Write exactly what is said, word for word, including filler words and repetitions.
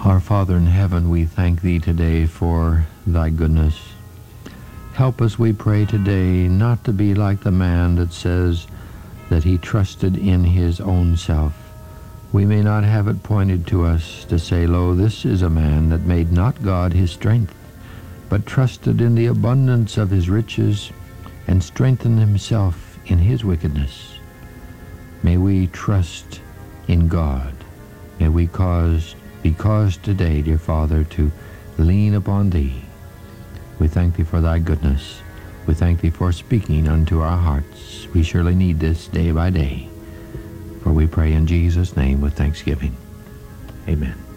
Our Father in heaven, we thank Thee today for Thy goodness. Help us, we pray today, not to be like the man that says that he trusted in his own self. We may not have it pointed to us to say, Lo, this is a man that made not God his strength, but trusted in the abundance of his riches and strengthened himself in his wickedness. May we trust in God. May we cause, be caused today, dear Father, to lean upon Thee. We thank Thee for Thy goodness. We thank Thee for speaking unto our hearts. We surely need this day by day. For we pray in Jesus' name with thanksgiving. Amen.